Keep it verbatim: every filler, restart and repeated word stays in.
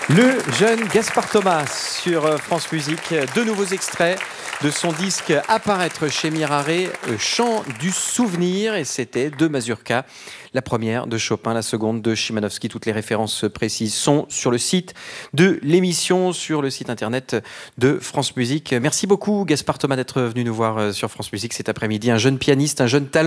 Le jeune Gaspard Thomas sur France Musique, deux nouveaux extraits de son disque Apparaître chez Miraré, Chant du souvenir, et c'était deux mazurkas. La première de Chopin, la seconde de Chimanovski. Toutes les références précises sont sur le site de l'émission, sur le site internet de France Musique. Merci beaucoup Gaspard Thomas d'être venu nous voir sur France Musique cet après-midi. Un jeune pianiste, un jeune talent.